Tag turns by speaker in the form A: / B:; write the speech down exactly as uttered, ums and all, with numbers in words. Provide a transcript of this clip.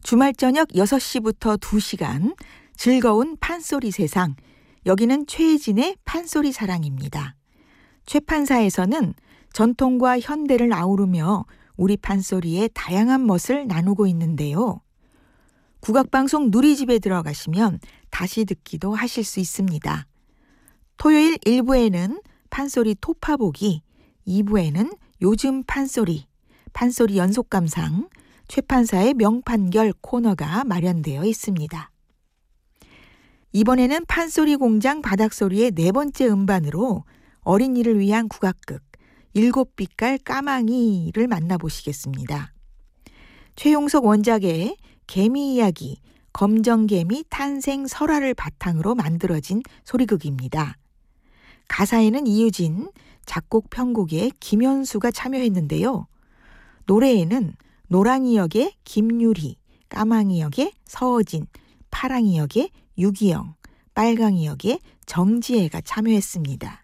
A: 주말 저녁 여섯 시부터 두 시간 즐거운 판소리 세상. 여기는 최혜진의 판소리 사랑입니다. 최판사에서는 전통과 현대를 아우르며 우리 판소리의 다양한 멋을 나누고 있는데요. 국악방송 누리집에 들어가시면 다시 듣기도 하실 수 있습니다. 토요일 일 부에는 판소리 토파보기, 이 부에는 요즘 판소리, 판소리 연속감상, 최판사의 명판결 코너가 마련되어 있습니다. 이번에는 판소리 공장 바닥소리의 네 번째 음반으로 어린이를 위한 국악극 일곱 빛깔 까망이를 만나보시겠습니다. 최용석 원작의 개미 이야기, 검정개미 탄생 설화를 바탕으로 만들어진 소리극입니다. 가사에는 이유진, 작곡 편곡에 김현수가 참여했는데요. 노래에는 노랑이 역의 김유리, 까망이 역의 서어진, 파랑이 역의 유기영, 빨강이 역의 정지혜가 참여했습니다.